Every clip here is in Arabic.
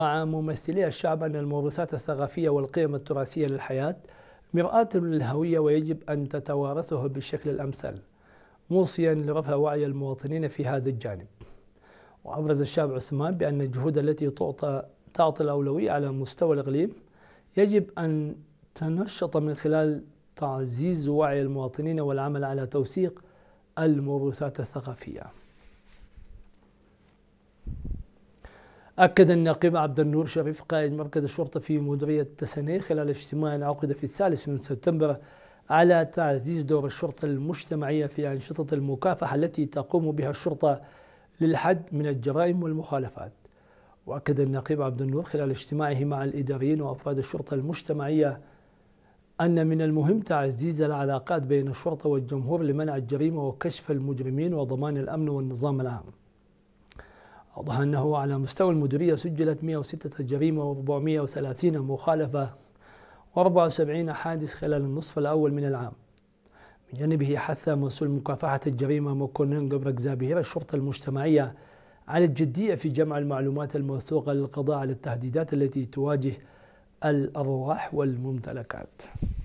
مع ممثلي الشعب أن الموروثات الثقافية والقيم التراثية للحياة مرآة للهوية ويجب أن تتوارثه بالشكل الأمثل، موصيا لرفع وعي المواطنين في هذا الجانب. وأبرز الشاب عثمان بأن الجهود التي تعطي الأولوية على مستوى الإقليم يجب أن تنشط من خلال تعزيز وعي المواطنين والعمل على توثيق الموروثات الثقافية. أكد النقيب عبد النور شريف قائد مركز الشرطة في مديرية تسنية خلال اجتماع عقد في 3 سبتمبر على تعزيز دور الشرطة المجتمعية في أنشطة المكافحة التي تقوم بها الشرطة للحد من الجرائم والمخالفات. وأكد النقيب عبد النور خلال اجتماعه مع الإداريين وأفراد الشرطة المجتمعية أن من المهم تعزيز العلاقات بين الشرطة والجمهور لمنع الجريمة وكشف المجرمين وضمان الأمن والنظام العام. أوضح أنه على مستوى المديرية سجلت 106 جريمة و430 مخالفة و74 حادث خلال النصف الأول من العام. من جانبه حث مسؤول مكافحة الجريمة مكونن قبرك زابير الشرطة المجتمعية على الجدية في جمع المعلومات الموثوقة للقضاء على التهديدات التي تواجه الأرواح والممتلكات.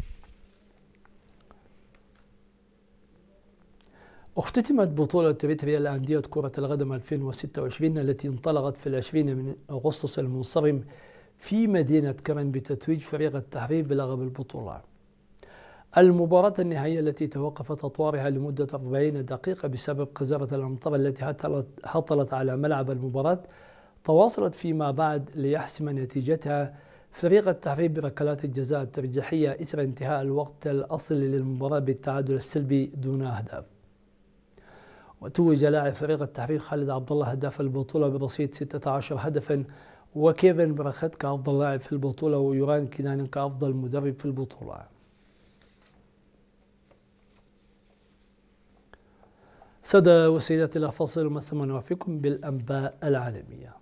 اختتمت بطولة تريتريا لأندية كرة القدم 2026 التي انطلقت في 20 من أغسطس المنصرم في مدينة كرن بتتويج فريق التحرير بلقب البطولة. المباراة النهائية التي توقفت أطوارها لمدة 40 دقيقة بسبب قذارة الأمطار التي هطلت على ملعب المباراة تواصلت فيما بعد ليحسم نتيجتها فريق التحرير بركلات الجزاء الترجيحية إثر انتهاء الوقت الأصلي للمباراة بالتعادل السلبي دون أهداف. وتوج لاعب فريق التحرير خالد عبد الله هداف البطولة برصيد 16 هدفا، وكيفن برخت كأفضل لاعب في البطولة، ويوران كنان كأفضل مدرب في البطولة. سادة وسيدات إلى فاصل ومثل نوافيكم بالأنباء العالمية.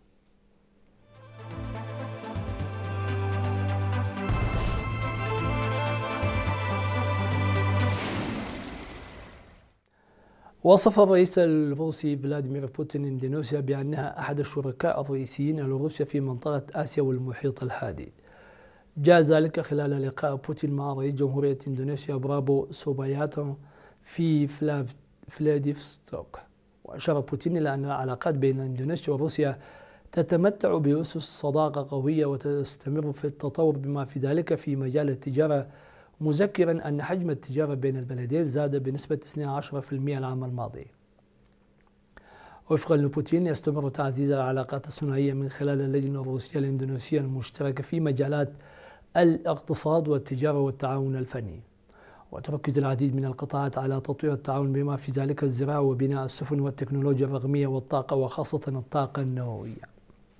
وصف الرئيس الروسي فلاديمير بوتين إندونيسيا بأنها أحد الشركاء الرئيسيين لروسيا في منطقة آسيا والمحيط الهادي. جاء ذلك خلال لقاء بوتين مع رئيس جمهورية إندونيسيا برابو سوباياتو في فلاديفستوك. وأشار بوتين إلى أن العلاقات بين إندونيسيا وروسيا تتمتع بأسس صداقة قوية وتستمر في التطور بما في ذلك في مجال التجارة، مذكرا أن حجم التجارة بين البلدين زاد بنسبة 12% العام الماضي. وفقا لبوتين يستمر تعزيز العلاقات الثنائية من خلال اللجنة الروسية الإندونيسية المشتركة في مجالات الاقتصاد والتجارة والتعاون الفني. وتركز العديد من القطاعات على تطوير التعاون بما في ذلك الزراعة وبناء السفن والتكنولوجيا الرقمية والطاقة وخاصة الطاقة النووية.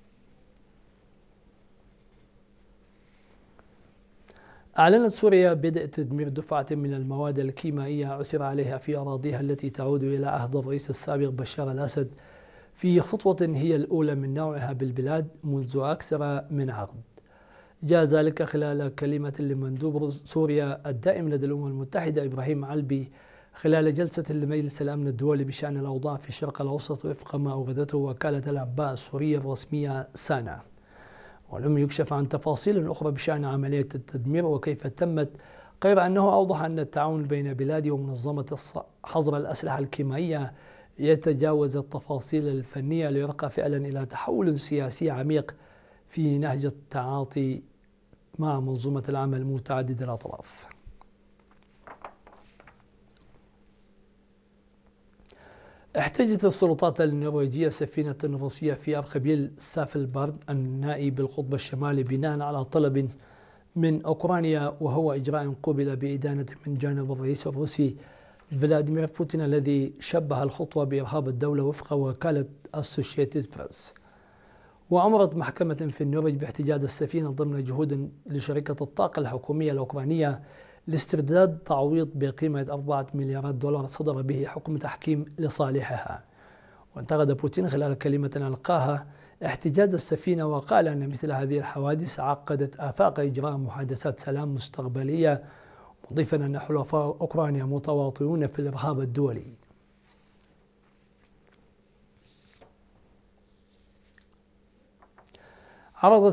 أعلنت سوريا بدء تدمير دفعة من المواد الكيميائية عثر عليها في أراضيها التي تعود إلى عهد الرئيس السابق بشار الأسد، في خطوة هي الأولى من نوعها بالبلاد منذ أكثر من عقد. جاء ذلك خلال كلمة لمندوب سوريا الدائم لدى الأمم المتحدة إبراهيم علبي خلال جلسة لمجلس الأمن الدولي بشأن الأوضاع في الشرق الأوسط وفق ما أوردته وكالة الأنباء السورية الرسمية سانا. ولم يكشف عن تفاصيل أخرى بشأن عملية التدمير وكيف تمت، غير أنه أوضح أن التعاون بين بلادي ومنظمة حظر الأسلحة الكيميائية يتجاوز التفاصيل الفنية ليرقى فعلا إلى تحول سياسي عميق في نهج التعاطي مع منظومة العمل متعددة الأطراف. احتجت السلطات النرويجية سفينة روسية في أرخبيل سافلبارد النائي بالقطب الشمالي بناء على طلب من أوكرانيا، وهو إجراء قوبل بإدانة من جانب الرئيس الروسي فلاديمير بوتين الذي شبه الخطوة بإرهاب الدولة وفق وكالة أسوشيتد بريس. وأمرت محكمة في النرويج باحتجاز السفينة ضمن جهود لشركة الطاقة الحكومية الأوكرانية لاسترداد تعويض بقيمة 4 مليارات دولار صدر به حكم تحكيم لصالحها. وانتقد بوتين خلال كلمة ألقاها احتجاز السفينة، وقال أن مثل هذه الحوادث عقدت آفاق إجراء محادثات سلام مستقبلية، مضيفا أن حلفاء أوكرانيا متواطئون في الإرهاب الدولي. عرضت